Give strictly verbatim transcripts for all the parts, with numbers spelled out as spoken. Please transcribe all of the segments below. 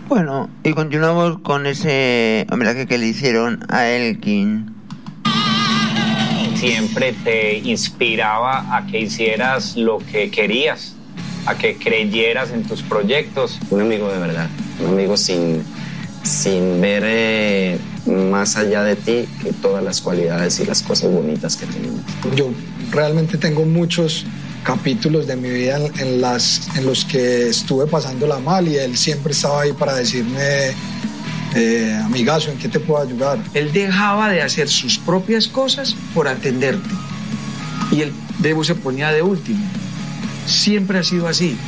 Bueno, y continuamos con ese homenaje que le hicieron a Elkin. Siempre te inspiraba a que hicieras lo que querías, a que creyeras en tus proyectos. Un amigo de verdad, un amigo sin, sin ver eh, más allá de ti que todas las cualidades y las cosas bonitas que tenemos. Yo realmente tengo muchos capítulos de mi vida en, en, las, en los que estuve pasándola mal y él siempre estaba ahí para decirme, eh, amigazo, ¿en qué te puedo ayudar? Él dejaba de hacer sus propias cosas por atenderte y el Debo se ponía de último. Siempre ha sido así.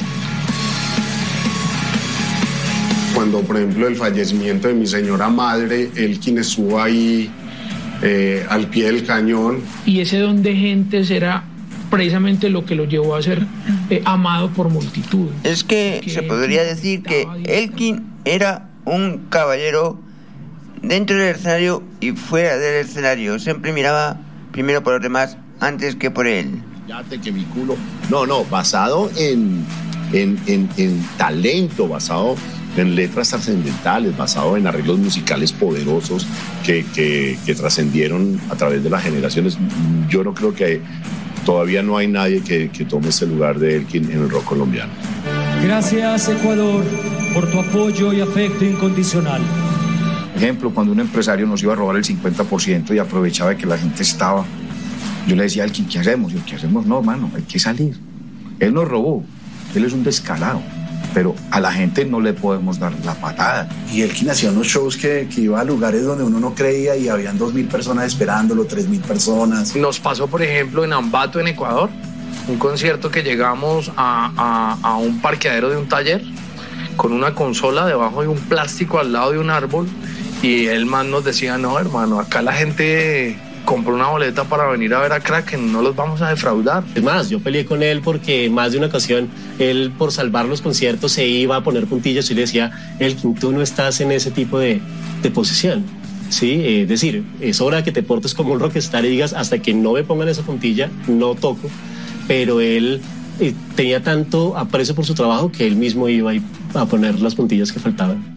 Cuando, por ejemplo, el fallecimiento de mi señora madre, él quien estuvo ahí eh, al pie del cañón. Y ese don de gentes era precisamente lo que lo llevó a ser eh, amado por multitud. Es que, que se podría decir que Elkin era un caballero dentro del escenario y fuera del escenario. Siempre miraba primero por los demás antes que por él. Que mi culo. No, no, basado en, en, en, en talento, basado en letras trascendentales, basado en arreglos musicales poderosos que, que, que trascendieron a través de las generaciones. Yo no creo que todavía no hay nadie que, que tome ese lugar de Elkin en el rock colombiano. Gracias, Ecuador, por tu apoyo y afecto incondicional. Ejemplo, cuando un empresario nos iba a robar el cincuenta por ciento y aprovechaba que la gente estaba, yo le decía a Elkin, ¿qué hacemos? Yo, ¿qué hacemos? No, mano, hay que salir. Él nos robó, él es un descarado, pero a la gente no le podemos dar la patada. Y Elkin hacía unos shows que, que iba a lugares donde uno no creía y habían dos mil personas esperándolo, tres mil personas. Nos pasó, por ejemplo, en Ambato, en Ecuador, un concierto que llegamos a, a, a un parqueadero de un taller con una consola debajo de un plástico al lado de un árbol y el man nos decía, no, hermano, acá la gente compró una boleta para venir a ver a Kraken, no los vamos a defraudar. Es más, yo peleé con él porque más de una ocasión él, por salvar los conciertos, se iba a poner puntillas y le decía, Elkin, tú no estás en ese tipo de, de posición, ¿sí? Es decir, es hora que te portes como un rockstar y digas, hasta que no me pongan esa puntilla, no toco. Pero él eh, tenía tanto aprecio por su trabajo que él mismo iba a poner las puntillas que faltaban.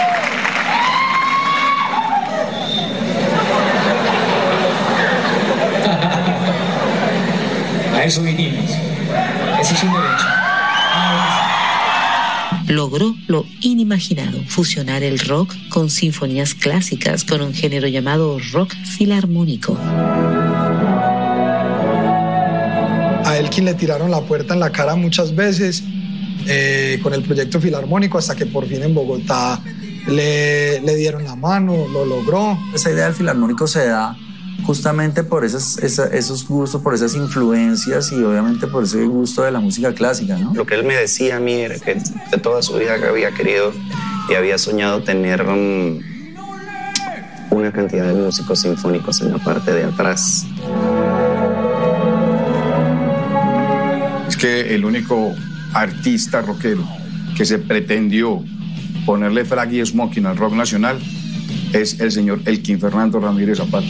A eso vinimos. Ese es un derecho. Logró lo inimaginado, fusionar el rock con sinfonías clásicas con un género llamado rock filarmónico. A Elkin le tiraron la puerta en la cara muchas veces eh, con el proyecto filarmónico hasta que por fin en Bogotá le, le dieron la mano, lo logró. Esa idea del filarmónico se da justamente por esas, esa, esos gustos, por esas influencias y obviamente por ese gusto de la música clásica, ¿no? Lo que él me decía a mí era que de toda su vida que había querido y había soñado tener um, una cantidad de músicos sinfónicos en la parte de atrás. Es que el único artista rockero que se pretendió ponerle frac y smoking al rock nacional es el señor Elkin Fernando Ramírez Zapata.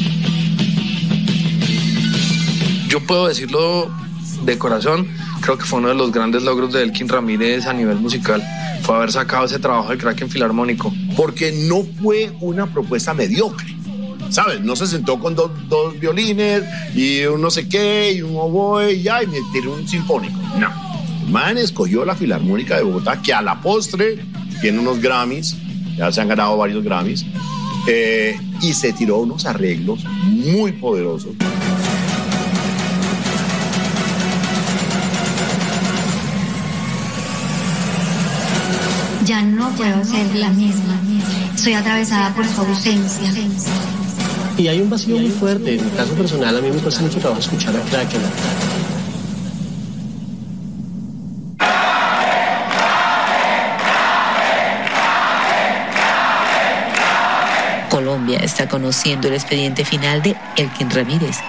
Yo puedo decirlo de corazón, creo que fue uno de los grandes logros de Elkin Ramírez a nivel musical, fue haber sacado ese trabajo de Kraken filarmónico. Porque no fue una propuesta mediocre, ¿sabes? No se sentó con dos, dos violines y un no sé qué y un oboe y ya, y me tiró un sinfónico. No. El man escogió la Filarmónica de Bogotá, que a la postre tiene unos Grammys, ya se han ganado varios Grammys, eh, y se tiró unos arreglos muy poderosos. Ya no puedo ser la misma. Soy atravesada por su ausencia. Y hay un vacío muy fuerte. En mi caso personal, a mí me cuesta mucho trabajo escuchar a Kraken. Colombia está conociendo el expediente final de Elkin Ramírez,